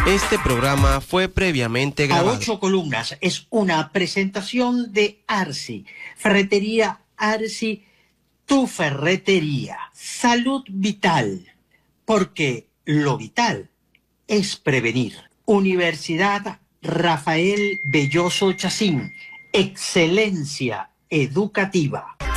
Este programa fue previamente grabado. A 8 columnas es una presentación de Arsi, Ferretería Arsi, tu ferretería. Salud vital, porque lo vital es prevenir. Universidad Rafael Belloso Chacín, excelencia educativa.